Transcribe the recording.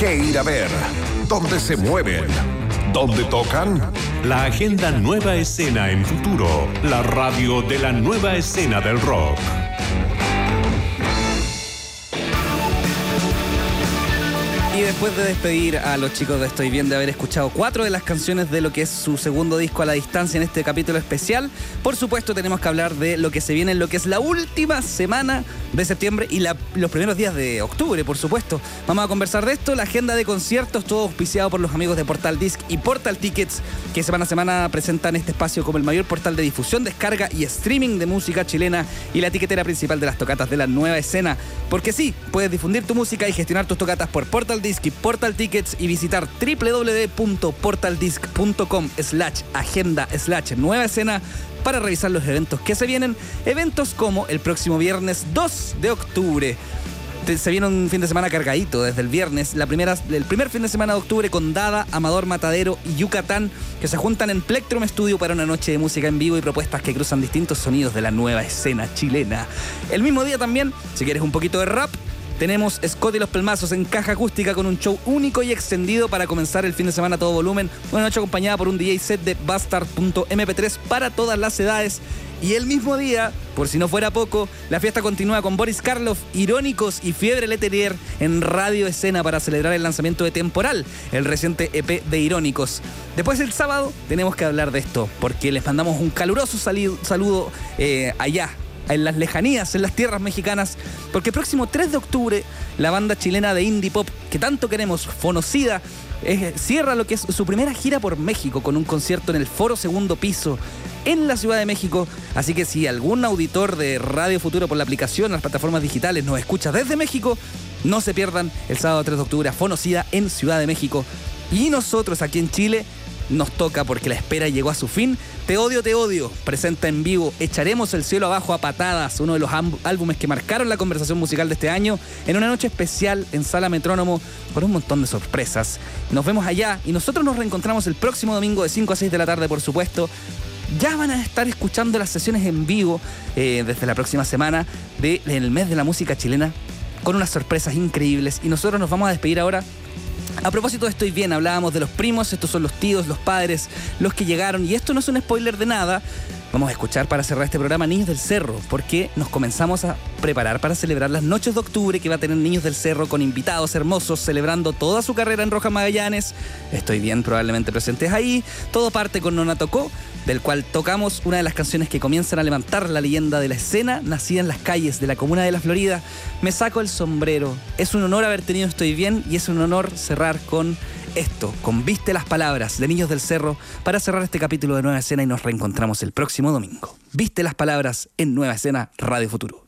qué ir a ver, dónde se mueven, dónde tocan. La agenda Nueva Escena en Futuro, la radio de la nueva escena del rock. Y después de despedir a los chicos de Estoy Bien, de haber escuchado 4 de las canciones de lo que es su segundo disco A la Distancia en este capítulo especial, por supuesto tenemos que hablar de lo que se viene en lo que es la última semana de septiembre y los primeros días de octubre, por supuesto. Vamos a conversar de esto, la agenda de conciertos, todo auspiciado por los amigos de Portal Disc y Portal Tickets, que semana a semana presentan este espacio como el mayor portal de difusión, descarga y streaming de música chilena y la etiquetera principal de las tocatas de la nueva escena. Porque sí, puedes difundir tu música y gestionar tus tocatas por Portal Disc y Portal Tickets y visitar www.portaldisc.com/agenda/nueva escena para revisar los eventos que se vienen. Eventos como el próximo viernes 2 de octubre. Se viene un fin de semana cargadito desde el viernes. El primer fin de semana de octubre con Dada, Amador Matadero y Yucatán, que se juntan en Plectrum Studio para una noche de música en vivo y propuestas que cruzan distintos sonidos de la nueva escena chilena. El mismo día también, si quieres un poquito de rap, tenemos Scott y los Pelmazos en Caja Acústica con un show único y extendido para comenzar el fin de semana a todo volumen. Una noche acompañada por un DJ set de Bastard.mp3 para todas las edades. Y el mismo día, por si no fuera poco, la fiesta continúa con Boris Karloff, Irónicos y Fiebre Letelier en Radio Escena para celebrar el lanzamiento de Temporal, el reciente EP de Irónicos. Después el sábado tenemos que hablar de esto, porque les mandamos un caluroso saludo allá, en las lejanías, en las tierras mexicanas, porque el próximo 3 de octubre la banda chilena de indie pop que tanto queremos, Fonocida, cierra lo que es su primera gira por México con un concierto en el Foro Segundo Piso en la Ciudad de México. Así que si algún auditor de Radio Futuro por la aplicación, las plataformas digitales, nos escucha desde México, no se pierdan el sábado 3 de octubre a Fonocida en Ciudad de México. Y nosotros aquí en Chile nos toca, porque la espera llegó a su fin. Te odio, presenta en vivo Echaremos el cielo abajo a patadas, uno de los álbumes que marcaron la conversación musical de este año, en una noche especial en Sala Metrónomo, con un montón de sorpresas. Nos vemos allá y nosotros nos reencontramos el próximo domingo de 5 a 6 de la tarde, por supuesto. Ya van a estar escuchando las sesiones en vivo desde la próxima semana del mes de la música chilena, con unas sorpresas increíbles. Y nosotros nos vamos a despedir ahora. A propósito de Estoy Bien, hablábamos de los primos, estos son los tíos, los padres, los que llegaron, y esto no es un spoiler de nada. Vamos a escuchar para cerrar este programa Niños del Cerro, porque nos comenzamos a preparar para celebrar las noches de octubre que va a tener Niños del Cerro con invitados hermosos celebrando toda su carrera en Rojas Magallanes. Estoy Bien probablemente presentes ahí. Todo parte con Nona Tocó, del cual tocamos una de las canciones que comienzan a levantar la leyenda de la escena, nacida en las calles de la comuna de La Florida. Me saco el sombrero. Es un honor haber tenido Estoy Bien y es un honor cerrar con esto, con Viste las Palabras de Niños del Cerro, para cerrar este capítulo de Nueva Escena, y nos reencontramos el próximo domingo. Viste las Palabras en Nueva Escena Radio Futuro.